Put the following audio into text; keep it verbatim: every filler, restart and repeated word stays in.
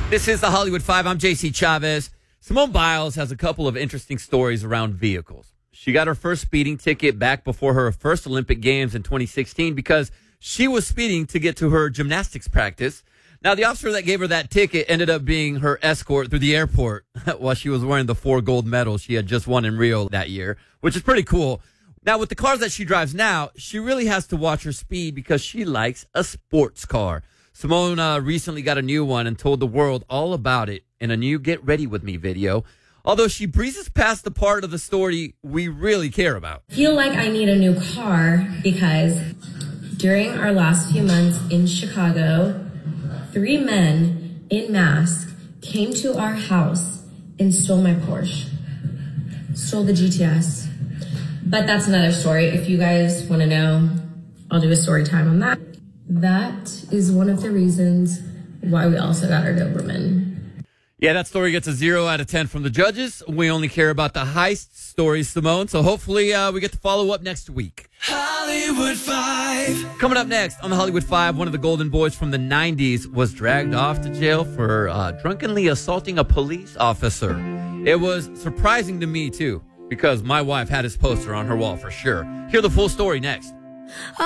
This is the Hollywood Five. I'm J C Chavez. Simone Biles has a couple of interesting stories around vehicles. She got her first speeding ticket back before her first Olympic Games in twenty sixteen because she was speeding to get to her gymnastics practice. Now, the officer that gave her that ticket ended up being her escort through the airport while she was wearing the four gold medals she had just won in Rio that year, which is pretty cool. Now, with the cars that she drives now, she really has to watch her speed because she likes a sports car. Simone uh, recently got a new one and told the world all about it in a new Get Ready With Me video. Although she breezes past the part of the story we really care about. I feel like I need a new car because during our last few months in Chicago, three men in masks came to our house and stole my Porsche. Stole the G T S. But that's another story. If you guys want to know, I'll do a story time on that. That is one of the reasons why we also got our Doberman. Yeah, that story gets a zero out of ten from the judges. We only care about the heist stories, Simone. So hopefully uh, we get to follow up next week. Hollywood Five. Coming up next on the Hollywood Five, one of the Golden Boys from the nineties was dragged off to jail for uh, drunkenly assaulting a police officer. It was surprising to me, too, because my wife had his poster on her wall for sure. Hear the full story next.